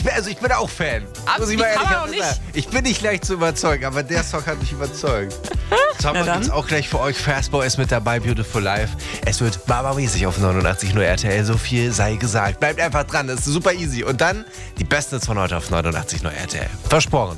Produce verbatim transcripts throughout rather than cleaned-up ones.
Ich bin, also ich bin auch Fan. Ab, Muss ich wie mal kann ehrlich man auch sagen. Ich bin nicht leicht zu überzeugen, aber der Song hat mich überzeugt. Sommer gibt's auch gleich für euch. Fastboy ist mit dabei, Beautiful Life. Es wird barbarmäßig auf neunundachtzig Komma null R T L. So viel sei gesagt. Bleibt einfach dran, das ist super easy. Und dann die besten von heute auf neunundachtzig Komma null R T L. Versprochen.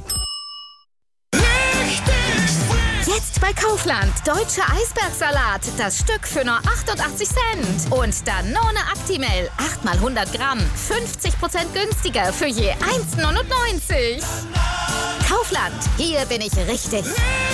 Jetzt bei Kaufland. Deutscher Eisbergsalat. Das Stück für nur achtundachtzig Cent. Und Danone Actimel. acht mal hundert Gramm. fünfzig Prozent günstiger für je eins neunundneunzig. Kaufland. Hier bin ich richtig.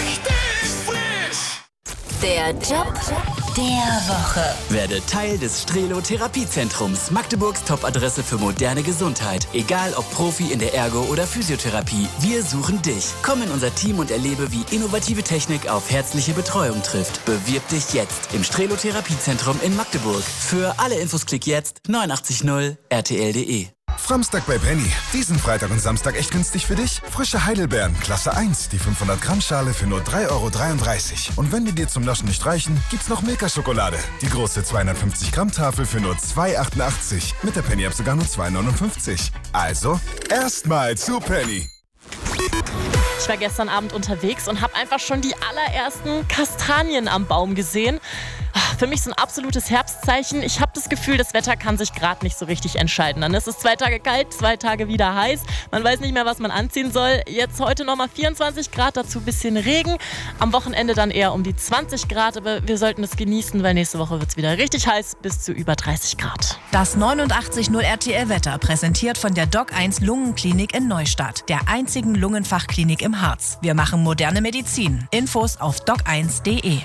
Der Job der Woche. Werde Teil des Strelo-Therapiezentrums, Magdeburgs Top-Adresse für moderne Gesundheit. Egal ob Profi in der Ergo- oder Physiotherapie, wir suchen dich. Komm in unser Team und erlebe, wie innovative Technik auf herzliche Betreuung trifft. Bewirb dich jetzt im Strelo-Therapiezentrum in Magdeburg. Für alle Infos klick jetzt neunundachtzig Komma null R T L Punkt de. Samstag bei Penny. Diesen Freitag und Samstag echt günstig für dich? Frische Heidelbeeren, Klasse eins, die fünfhundert Gramm Schale für nur drei Euro dreiunddreißig. Und wenn die dir zum Naschen nicht reichen, gibt's noch Milka-Schokolade. Die große zweihundertfünfzig Gramm Tafel für nur zwei Euro achtundachtzig. Mit der Penny-App sogar nur zwei Euro neunundfünfzig. Also, erstmal zu Penny. Ich war gestern Abend unterwegs und habe einfach schon die allerersten Kastanien am Baum gesehen. Für mich so ein absolutes Herbstzeichen. Ich habe das Gefühl, das Wetter kann sich gerade nicht so richtig entscheiden. Dann ist es zwei Tage kalt, zwei Tage wieder heiß. Man weiß nicht mehr, was man anziehen soll. Jetzt heute nochmal vierundzwanzig Grad, dazu ein bisschen Regen. Am Wochenende dann eher um die zwanzig Grad. Aber wir sollten es genießen, weil nächste Woche wird es wieder richtig heiß, bis zu über dreißig Grad. Das neunundachtzig Komma null R T L-Wetter präsentiert von der Doc eins Lungenklinik in Neustadt, der einzigen Lungenfachklinik im Harz. Wir machen moderne Medizin. Infos auf doc eins Punkt de.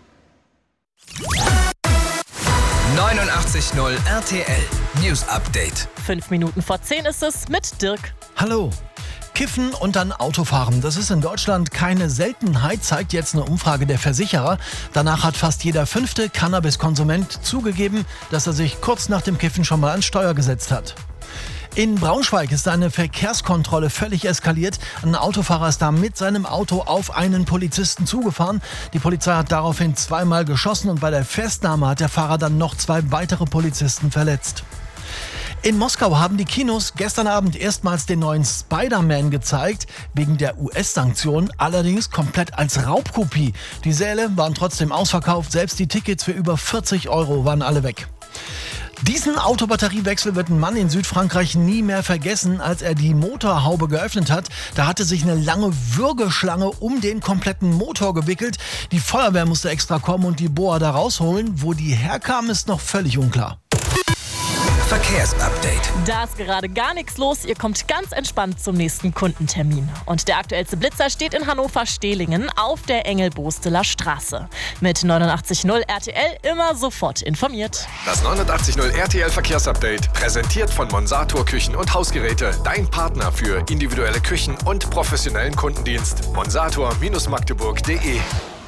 neunundachtzig Komma null R T L News Update. Fünf Minuten vor zehn ist es mit Dirk. Hallo. Kiffen und dann Autofahren. Das ist in Deutschland keine Seltenheit, zeigt jetzt eine Umfrage der Versicherer. Danach hat fast jeder fünfte Cannabis-Konsument zugegeben, dass er sich kurz nach dem Kiffen schon mal ans Steuer gesetzt hat. In Braunschweig ist eine Verkehrskontrolle völlig eskaliert. Ein Autofahrer ist da mit seinem Auto auf einen Polizisten zugefahren. Die Polizei hat daraufhin zweimal geschossen und bei der Festnahme hat der Fahrer dann noch zwei weitere Polizisten verletzt. In Moskau haben die Kinos gestern Abend erstmals den neuen Spider-Man gezeigt, wegen der U S-Sanktionen, allerdings komplett als Raubkopie. Die Säle waren trotzdem ausverkauft, selbst die Tickets für über vierzig Euro waren alle weg. Diesen Autobatteriewechsel wird ein Mann in Südfrankreich nie mehr vergessen, als er die Motorhaube geöffnet hat. Da hatte sich eine lange Würgeschlange um den kompletten Motor gewickelt. Die Feuerwehr musste extra kommen und die Boa da rausholen. Wo die herkam, ist noch völlig unklar. Verkehrsupdate. Da ist gerade gar nichts los. Ihr kommt ganz entspannt zum nächsten Kundentermin. Und der aktuellste Blitzer steht in Hannover-Stehlingen auf der Engelbosteler Straße. Mit neunundachtzig Komma null R T L immer sofort informiert. Das neunundachtzig Komma null R T L Verkehrsupdate, präsentiert von Monsator Küchen und Hausgeräte. Dein Partner für individuelle Küchen und professionellen Kundendienst. monsator Magdeburg Punkt de. R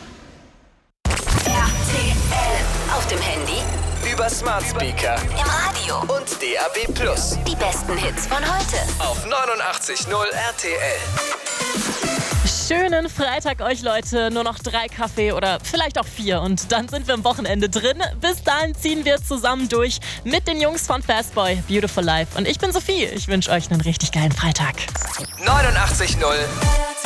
T L auf dem Handy, Über Smart Speaker im Radio und D A B plus. die besten Hits von heute. Auf neunundachtzig Komma null R T L. Schönen Freitag euch, Leute. Nur noch drei Kaffee oder vielleicht auch vier. Und dann sind wir am Wochenende drin. Bis dahin ziehen wir zusammen durch mit den Jungs von Fastboy, Beautiful Life. Und ich bin Sophie. Ich wünsche euch einen richtig geilen Freitag. neunundachtzig Komma null